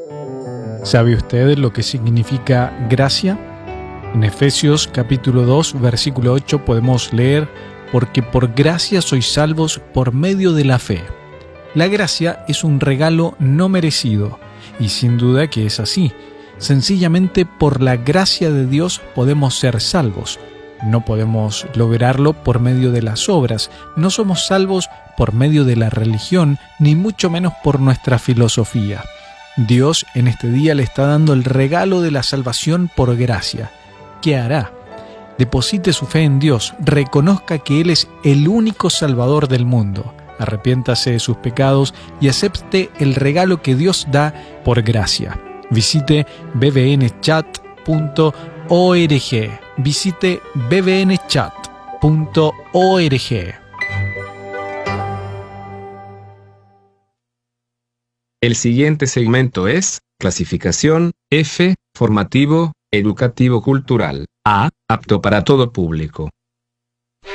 ¿Sabe usted lo que significa gracia? En Efesios capítulo 2, versículo 8 podemos leer: porque por gracia sois salvos por medio de la fe. La gracia es un regalo no merecido, y sin duda que es así. Sencillamente por la gracia de Dios podemos ser salvos. No podemos lograrlo por medio de las obras, no somos salvos por medio de la religión, ni mucho menos por nuestra filosofía. Dios en este día le está dando el regalo de la salvación por gracia. ¿Qué hará? Deposite su fe en Dios, reconozca que Él es el único Salvador del mundo, arrepiéntase de sus pecados y acepte el regalo que Dios da por gracia. Visite bbnchat.org. Visite bbnchat.org. El siguiente segmento es clasificación F, formativo, educativo cultural. A, apto para todo público.